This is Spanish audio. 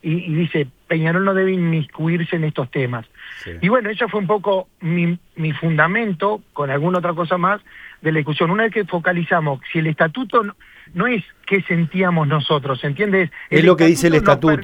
y dice, Peñarol no debe inmiscuirse en estos temas. Sí. Y bueno, eso fue un poco mi fundamento, con alguna otra cosa más, de la discusión. Una vez que focalizamos, si el estatuto no es qué sentíamos nosotros, ¿entiendes? Es lo que dice el estatuto.